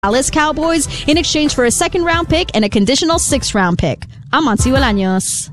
Dallas Cowboys in exchange for a second-round pick and a conditional sixth-round pick. I'm Monty Bolaños.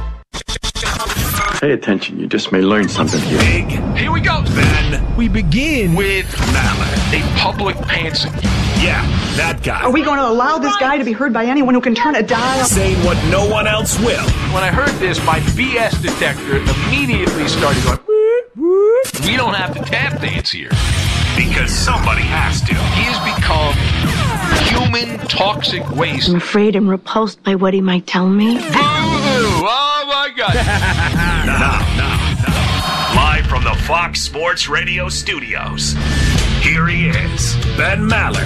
Pay attention, you just may learn something here. Big. Here we go. Then we begin with Maller, a public pantser. Yeah, that guy. Are we going to allow this guy to be heard by anyone who can turn a dial? Saying what no one else will. When I heard this, my BS detector immediately started going, whoop, whoop. We don't have to tap dance here. Because somebody has to. He has become human toxic waste. I'm afraid I'm repulsed by what he might tell me. Boo-hoo! Oh, my God. No. Live from the Fox Sports Radio studios, here he is, Ben Maller.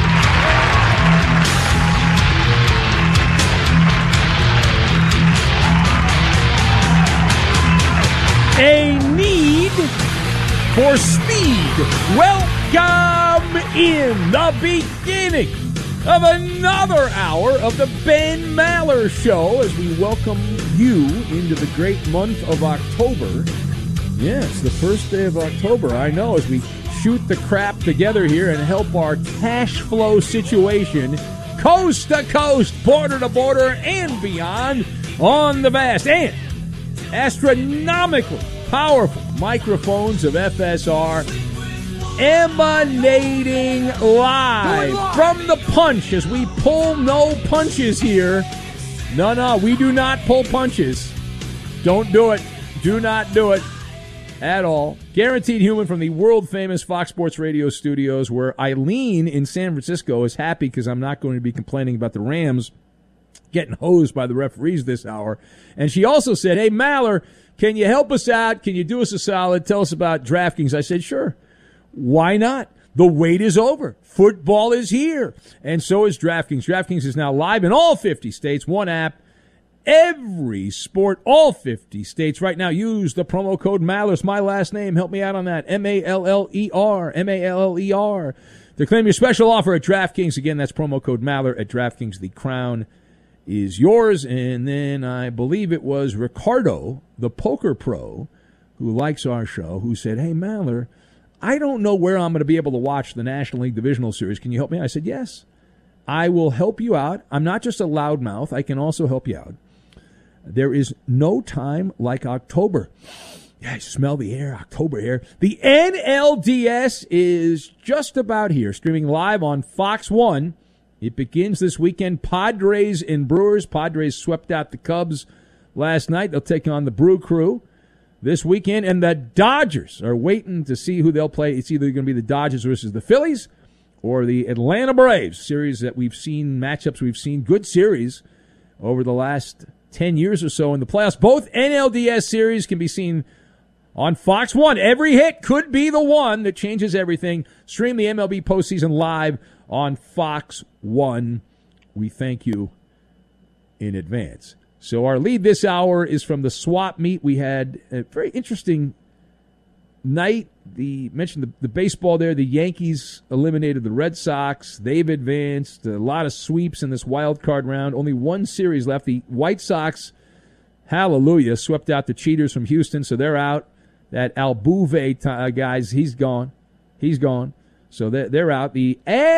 A need for speed. Welcome in the beginning of another hour of the Ben Maller Show as we welcome you into the great month of October. Yes, the first day of October, I know, as we shoot the crap together here and help our cash flow situation coast to coast, border to border, and beyond on the vast and astronomically powerful microphones of FSR, emanating live from the punch as we pull no punches here. No, we do not pull punches. Don't do it. Do not do it at all. Guaranteed Human from the world-famous Fox Sports Radio studios, where Eileen in San Francisco is happy because I'm not going to be complaining about the Rams getting hosed by the referees this hour. And she also said, hey, Maller, can you help us out? Can you do us a solid? Tell us about DraftKings. I said, sure. Why not? The wait is over. Football is here. And so is DraftKings. DraftKings is now live in all 50 states. One app, every sport, all 50 states. Right now, use the promo code Maller. It's my last name. Help me out on that. M-A-L-L-E-R. M-A-L-L-E-R. To claim your special offer at DraftKings. Again, that's promo code Maller at DraftKings. The crown is yours. And then I believe it was Ricardo, the poker pro, who likes our show, who said, hey, Maller, I don't know where I'm going to be able to watch the National League Divisional Series. Can you help me? I said, yes, I will help you out. I'm not just a loudmouth. I can also help you out. There is no time like October. Yeah, I smell the air, October air. The NLDS is just about here, streaming live on Fox 1. It begins this weekend. Padres and Brewers. Padres swept out the Cubs last night. They'll take on the Brew Crew this weekend. And the Dodgers are waiting to see who they'll play. It's either going to be the Dodgers versus the Phillies or the Atlanta Braves. Series that we've seen, matchups we've seen, good series over the last 10 years or so in the playoffs. Both NLDS series can be seen on Fox 1. Every hit could be the one that changes everything. Stream the MLB postseason live on Fox 1. We thank you in advance. So our lead this hour is from the swap meet. We had a very interesting night. Mentioned the baseball there. The Yankees eliminated the Red Sox. They've advanced. A lot of sweeps in this wild card round. Only one series left. The White Sox, hallelujah, swept out the Cheaters from Houston, so they're out. That Altuve guys, he's gone. He's gone. So they're out. The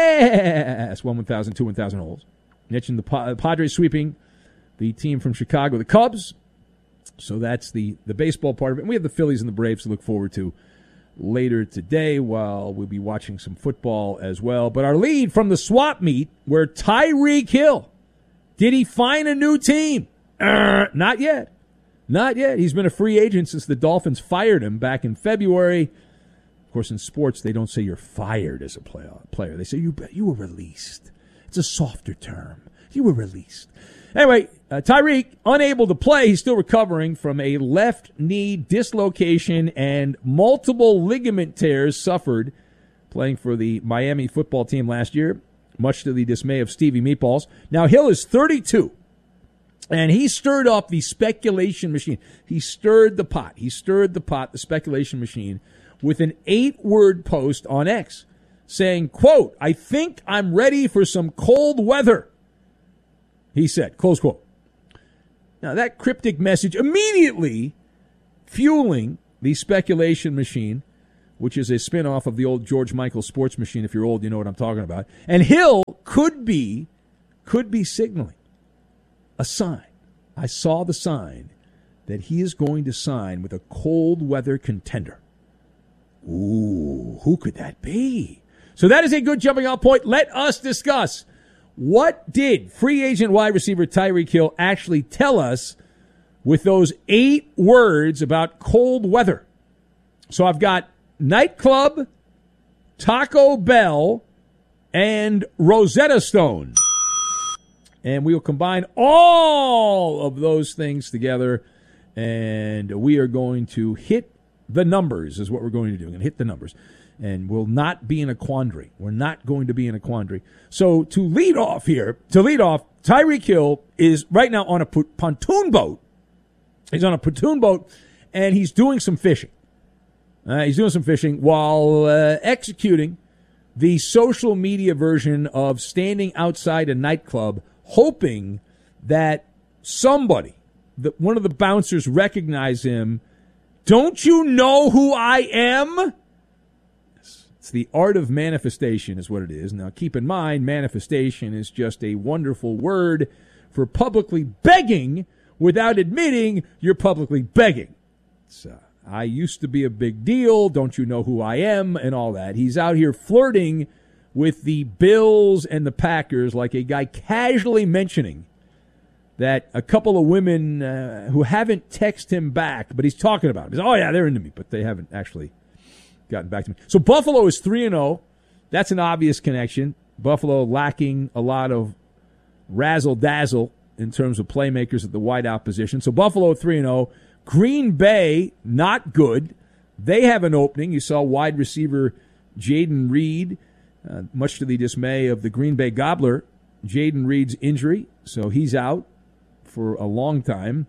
ass, 1,000, 2 1,000 holes. Mentioned the Padres sweeping the team from Chicago, the Cubs. So that's the baseball part of it. And we have the Phillies and the Braves to look forward to later today, while we'll be watching some football as well. But our lead from the swap meet, where Tyreek Hill, did he find a new team? Not yet. Not yet. He's been a free agent since the Dolphins fired him back in February. Of course, in sports, they don't say you're fired as a player. They say you were released. It's a softer term. You were released. Anyway, Tyreek, unable to play. He's still recovering from a left knee dislocation and multiple ligament tears suffered playing for the Miami football team last year, much to the dismay of Stevie Meatballs. Now, Hill is 32, and he stirred up the speculation machine. He stirred the pot. The speculation machine, with an 8-word post on X saying, quote, I think I'm ready for some cold weather, he said, close quote. Now, that cryptic message immediately fueling the speculation machine which is a spinoff of the old George Michael sports machine. If you're old, you know what I'm talking about. And Hill could be signaling a sign. I saw the sign that he is going to sign with a cold weather contender. Ooh, who could that be? So that is a good jumping off point. Let us discuss, what did free agent wide receiver Tyreek Hill actually tell us with those 8 words about cold weather? So I've got nightclub, Taco Bell, and Rosetta Stone. And we will combine all of those things together, and we are going to hit the numbers is what we're going to do. We're going to hit the numbers, and we'll not be in a quandary. We're not going to be in a quandary. So to lead off, Tyreek Hill is right now on a pontoon boat. He's on a pontoon boat, and he's doing some fishing. He's doing some fishing while executing the social media version of standing outside a nightclub, hoping that somebody, one of the bouncers, recognize him. Don't you know who I am? It's the art of manifestation is what it is. Now, keep in mind, manifestation is just a wonderful word for publicly begging without admitting you're publicly begging. I used to be a big deal. Don't you know who I am? And all that. He's out here flirting with the Bills and the Packers like a guy casually mentioning that a couple of women who haven't texted him back, but he's talking about it. He's, oh, yeah, they're into me, but they haven't actually gotten back to me. So Buffalo is 3-0. That's an obvious connection. Buffalo lacking a lot of razzle-dazzle in terms of playmakers at the wideout position. So Buffalo 3-0. Green Bay, not good. They have an opening. You saw wide receiver Jaden Reed, much to the dismay of the Green Bay Gobbler, Jaden Reed's injury. So he's out for a long time.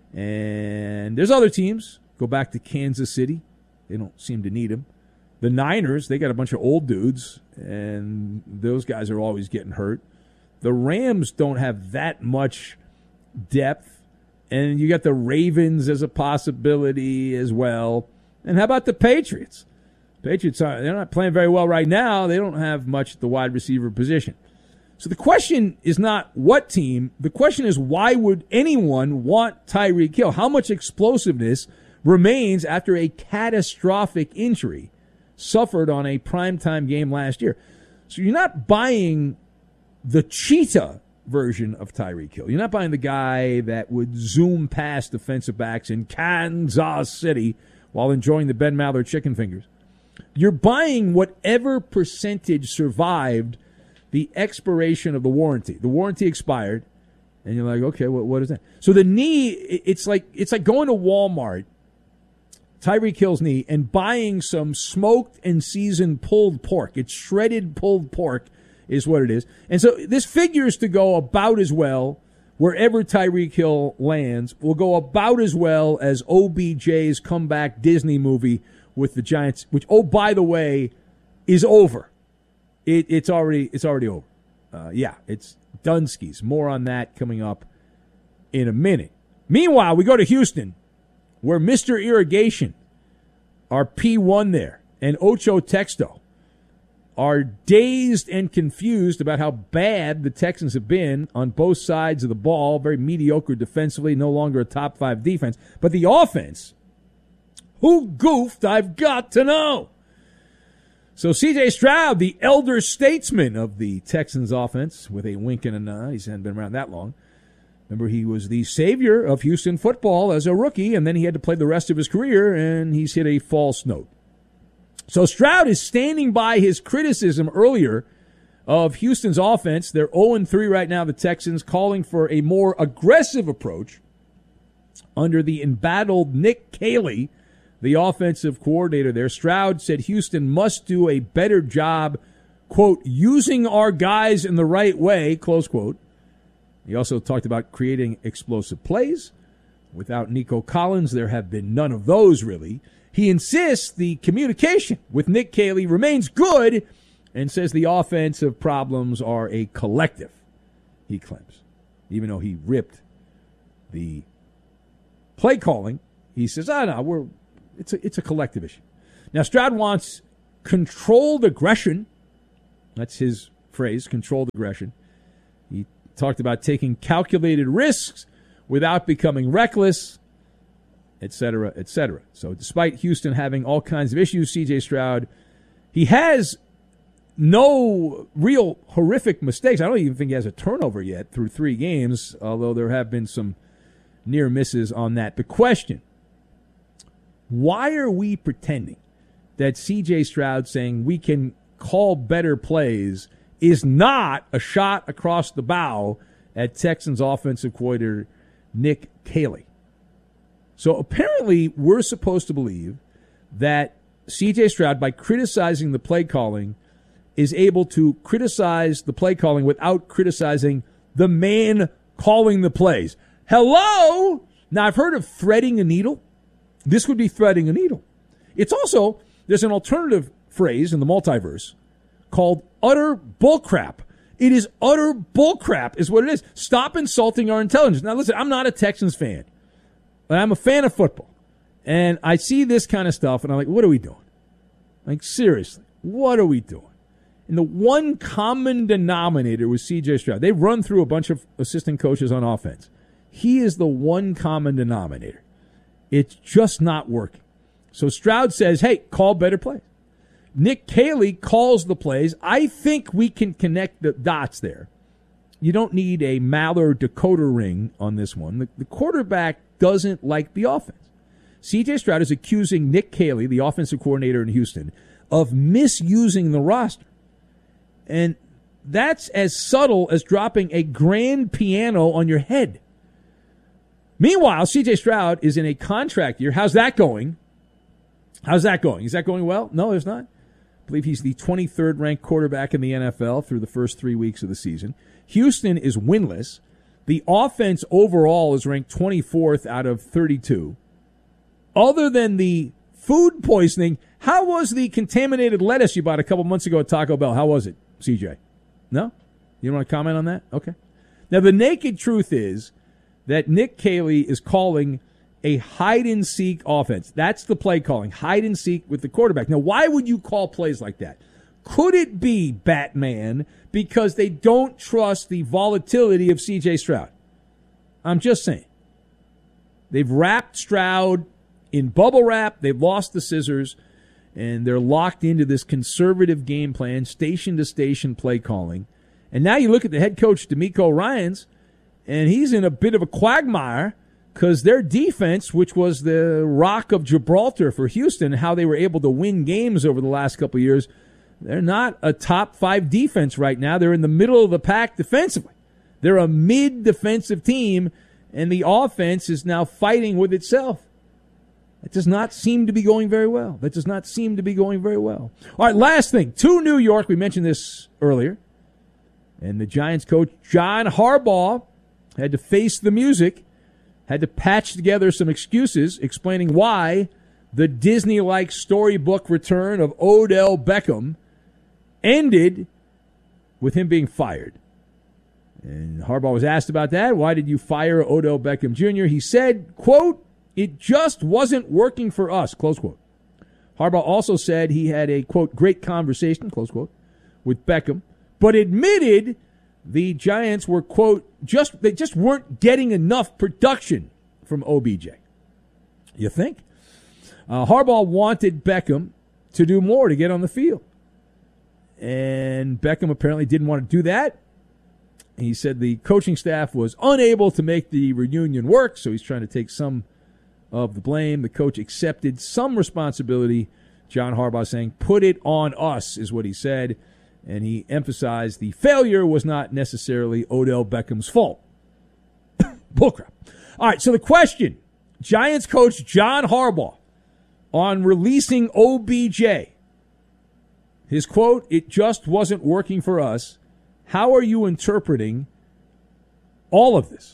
And there's other teams. Go back to Kansas City. They don't seem to need him. The Niners, they got a bunch of old dudes, and those guys are always getting hurt. The Rams don't have that much depth. And you got the Ravens as a possibility as well. And how about the Patriots? Patriots, they're not playing very well right now. They don't have much at the wide receiver position. So the question is not what team. The question is, why would anyone want Tyreek Hill? How much explosiveness remains after a catastrophic injury suffered on a primetime game last year? So you're not buying the cheetah version of Tyreek Hill. You're not buying the guy that would zoom past defensive backs in Kansas City while enjoying the Ben Maller chicken fingers. You're buying whatever percentage survived the expiration of the warranty. The warranty expired, and you're like, okay, what is that? So the knee, it's like going to Walmart, Tyreek Hill's knee, and buying some smoked and seasoned pulled pork. It's shredded pulled pork is what it is. And so this figures to go about as well wherever Tyreek Hill lands, will go about as well as OBJ's comeback Disney movie with the Giants, which, oh, by the way, is over. It's already over. It's Dunskies. More on that coming up in a minute. Meanwhile, we go to Houston, where Mr. Irrigation, our P1 there, and Ocho Texto are dazed and confused about how bad the Texans have been on both sides of the ball. Very mediocre defensively, no longer a top 5 defense. But the offense, who goofed, I've got to know. So C.J. Stroud, the elder statesman of the Texans offense, with a wink and a nod. He hasn't been around that long. Remember, he was the savior of Houston football as a rookie, and then he had to play the rest of his career, and he's hit a false note. So Stroud is standing by his criticism earlier of Houston's offense. They're 0-3 right now, the Texans, calling for a more aggressive approach under the embattled Nick Caley, the offensive coordinator there. Stroud said Houston must do a better job, quote, using our guys in the right way, close quote. He also talked about creating explosive plays. Without Nico Collins, there have been none of those, really. He insists the communication with Nick Caley remains good and says the offensive problems are a collective, he claims. Even though he ripped the play calling, he says, no, it's a collective issue. Now, Stroud wants controlled aggression. That's his phrase, controlled aggression. He talked about taking calculated risks without becoming reckless, et cetera, et cetera. So despite Houston having all kinds of issues, C.J. Stroud, he has no real horrific mistakes. I don't even think he has a turnover yet through 3 games, although there have been some near misses on that. The question, why are we pretending that C.J. Stroud saying we can call better plays is not a shot across the bow at Texans offensive coordinator Nick Caley? So apparently we're supposed to believe that C.J. Stroud, by criticizing the play calling, is able to criticize the play calling without criticizing the man calling the plays. Hello? Now, I've heard of threading a needle. This would be threading a needle. It's also, there's an alternative phrase in the multiverse called utter bullcrap. It is utter bullcrap is what it is. Stop insulting our intelligence. Now, listen, I'm not a Texans fan, but I'm a fan of football. And I see this kind of stuff, and I'm like, what are we doing? Like, seriously, what are we doing? And the one common denominator was C.J. Stroud. They run through a bunch of assistant coaches on offense. He is the one common denominator. It's just not working. So Stroud says, hey, call better plays. Nick Caley calls the plays. I think we can connect the dots there. You don't need a Maller decoder ring on this one. The quarterback doesn't like the offense. C.J. Stroud is accusing Nick Caley, the offensive coordinator in Houston, of misusing the roster. And that's as subtle as dropping a grand piano on your head. Meanwhile, C.J. Stroud is in a contract year. How's that going? How's that going? Is that going well? No, it's not. I believe he's the 23rd ranked quarterback in the NFL through the first 3 weeks of the season. Houston is winless. The offense overall is ranked 24th out of 32. Other than the food poisoning, how was the contaminated lettuce you bought a couple months ago at Taco Bell? How was it, CJ? No? You don't want to comment on that? Okay. Now, the naked truth is that Nick Caley is calling a hide-and-seek offense. That's the play calling, hide-and-seek with the quarterback. Now, why would you call plays like that? Could it be, Batman, because they don't trust the volatility of C.J. Stroud? I'm just saying. They've wrapped Stroud in bubble wrap. They've lost the scissors, and they're locked into this conservative game plan, station-to-station play calling. And now you look at the head coach, DeMeco Ryans, and he's in a bit of a quagmire because their defense, which was the Rock of Gibraltar for Houston, how they were able to win games over the last couple of years, they're not a top 5 defense right now. They're in the middle of the pack defensively. They're a mid-defensive team, and the offense is now fighting with itself. That does not seem to be going very well. All right, last thing. To New York, we mentioned this earlier, and the Giants coach, John Harbaugh, had to face the music, had to patch together some excuses explaining why the Disney-like storybook return of Odell Beckham ended with him being fired. And Harbaugh was asked about that. Why did you fire Odell Beckham Jr.? He said, quote, it just wasn't working for us, close quote. Harbaugh also said he had a, quote, great conversation, close quote, with Beckham, but admitted the Giants were, quote, they just weren't getting enough production from OBJ. You think? Harbaugh wanted Beckham to do more to get on the field. And Beckham apparently didn't want to do that. He said the coaching staff was unable to make the reunion work, so he's trying to take some of the blame. The coach accepted some responsibility. John Harbaugh saying, put it on us, is what he said. And he emphasized the failure was not necessarily Odell Beckham's fault. Bullcrap. All right, so the question, Giants coach John Harbaugh on releasing OBJ. His quote, it just wasn't working for us. How are you interpreting all of this?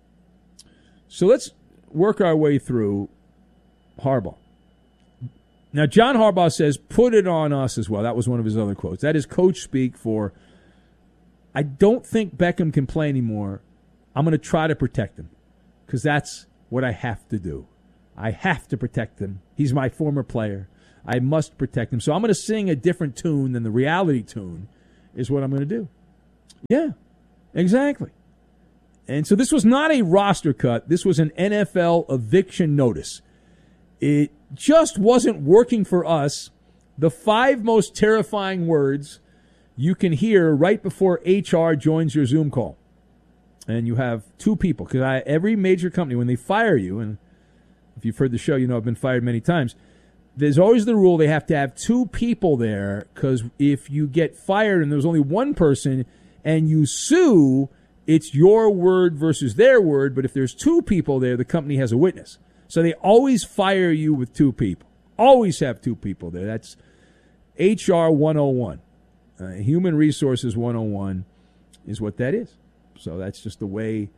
So let's work our way through Harbaugh. Now, John Harbaugh says, put it on us as well. That was one of his other quotes. That is coach speak for, I don't think Beckham can play anymore. I'm going to try to protect him because that's what I have to do. I have to protect him. He's my former player. I must protect them. So I'm going to sing a different tune than the reality tune is what I'm going to do. Yeah, exactly. And so this was not a roster cut. This was an NFL eviction notice. It just wasn't working for us. The 5 most terrifying words you can hear right before HR joins your Zoom call. And you have 2 people. Because every major company, when they fire you, and if you've heard the show, you know I've been fired many times, there's always the rule they have to have 2 people there, because if you get fired and there's only one person and you sue, it's your word versus their word. But if there's 2 people there, the company has a witness. So they always fire you with 2 people. Always have 2 people there. That's HR 101. Human Resources 101 is what that is. So that's just the way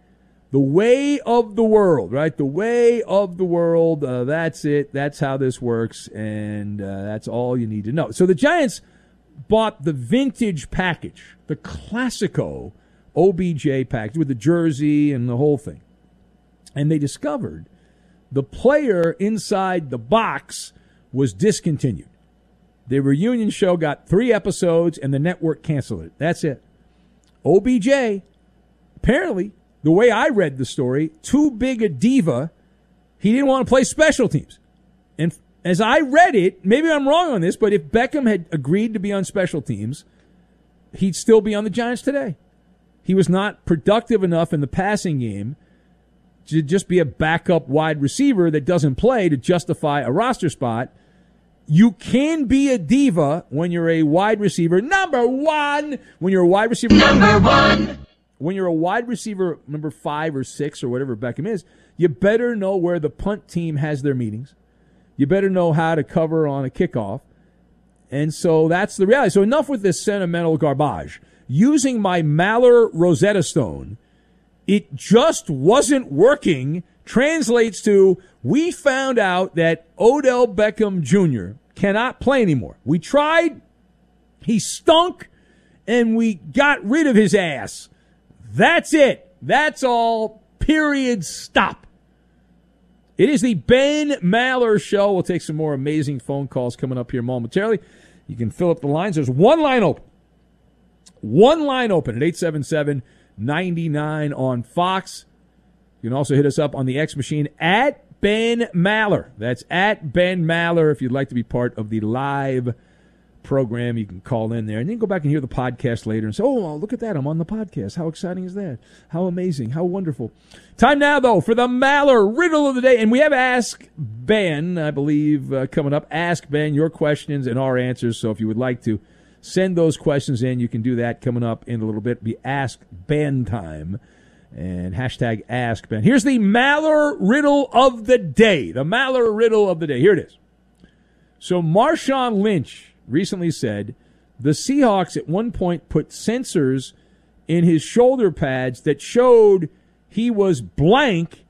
of the world, right? The way of the world. That's it. That's how this works. And that's all you need to know. So the Giants bought the vintage package, the Classico OBJ package with the jersey and the whole thing. And they discovered the player inside the box was discontinued. The reunion show got 3 episodes and the network canceled it. That's it. OBJ, apparently, the way I read the story, too big a diva, he didn't want to play special teams. And as I read it, maybe I'm wrong on this, but if Beckham had agreed to be on special teams, he'd still be on the Giants today. He was not productive enough in the passing game to just be a backup wide receiver that doesn't play to justify a roster spot. You can be a diva when you're a wide receiver number 1. When you're a wide receiver number 1. When you're a wide receiver number 5 or 6 or whatever Beckham is, you better know where the punt team has their meetings. You better know how to cover on a kickoff. And so that's the reality. So enough with this sentimental garbage. Using my Maller Rosetta Stone, it just wasn't working, translates to, we found out that Odell Beckham Jr. cannot play anymore. We tried, he stunk, and we got rid of his ass. That's it. That's all. Period. Stop. It is the Ben Maller Show. We'll take some more amazing phone calls coming up here momentarily. You can fill up the lines. There's one line open. One line open at 877-99 on Fox. You can also hit us up on the X machine at Ben Maller. That's at Ben Maller. If you'd like to be part of the live program, you can call in there and then go back and hear the podcast later and say, oh, look at that, I'm on the podcast. How exciting is that? How amazing, how wonderful. Time now, though, for the Maller Riddle of the Day. And we have Ask Ben, I believe, coming up. Ask Ben, your questions and our answers. So if you would like to send those questions in, you can do that coming up in a little bit. Be Ask Ben time and hashtag Ask Ben. Here's the Maller Riddle of the Day. The Maller Riddle of the Day. Here it is. So Marshawn Lynch recently said the Seahawks at one point put sensors in his shoulder pads that showed he was blank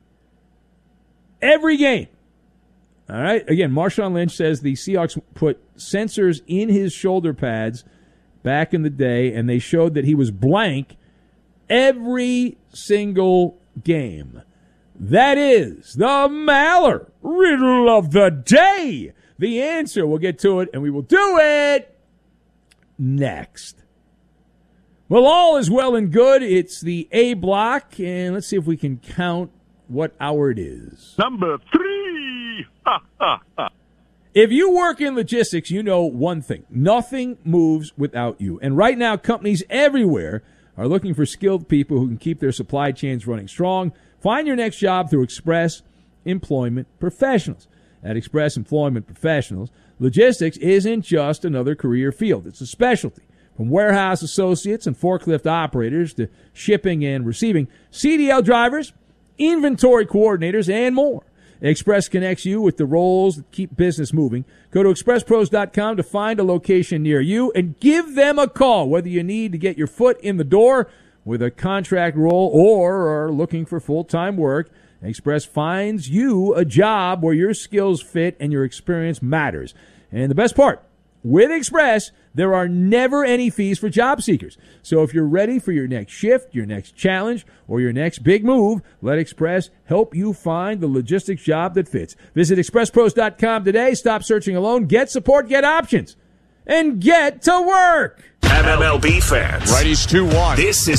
every game. All right. Again, Marshawn Lynch says the Seahawks put sensors in his shoulder pads back in the day, and they showed that he was blank every single game. That is the Maller Riddle of the Day. The answer, we'll get to it, and we will do it next. Well, all is well and good. It's the A block, and let's see if we can count what hour it is. Number 3. If you work in logistics, you know one thing. Nothing moves without you. And right now, companies everywhere are looking for skilled people who can keep their supply chains running strong. Find your next job through Express Employment Professionals. At Express Employment Professionals, logistics isn't just another career field. It's a specialty. From warehouse associates and forklift operators to shipping and receiving, CDL drivers, inventory coordinators, and more. Express connects you with the roles that keep business moving. Go to expresspros.com to find a location near you and give them a call, whether you need to get your foot in the door with a contract role or are looking for full-time work. Express finds you a job where your skills fit and your experience matters. And the best part, with Express, there are never any fees for job seekers. So if you're ready for your next shift, your next challenge, or your next big move, let Express help you find the logistics job that fits. Visit expresspros.com today. Stop searching alone. Get support, get options, and get to work. MLB fans. Righties 2-1. This is